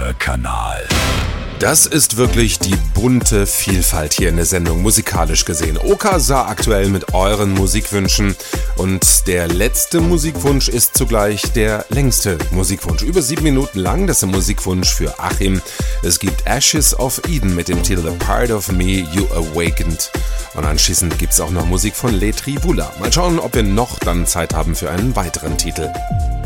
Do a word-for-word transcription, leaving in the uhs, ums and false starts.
Kanal. Das ist wirklich die bunte Vielfalt hier in der Sendung, musikalisch gesehen. Oka sah aktuell mit euren Musikwünschen und der letzte Musikwunsch ist zugleich der längste Musikwunsch. Über sieben Minuten lang, das ist ein Musikwunsch für Achim. Es gibt Ashes of Eden mit dem Titel A Part of Me You Awakened. Und anschließend gibt es auch noch Musik von Le Tribula. Mal schauen, ob wir noch dann Zeit haben für einen weiteren Titel.